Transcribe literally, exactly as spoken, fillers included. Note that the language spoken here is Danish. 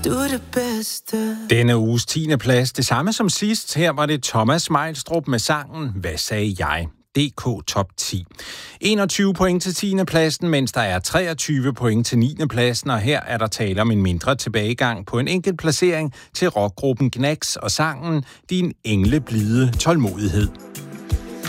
Du er det bedste. Denne uges tiende plads, det samme som sidst. Her var det Thomas Meilstrup med sangen Hvad sagde jeg? D K Top ti. enogtyve point til tiende pladsen, mens der er treogtyve point til niende pladsen, og her er der tale om en mindre tilbagegang på en enkelt placering til rockgruppen Gnags og sangen Din engleblide tålmodighed.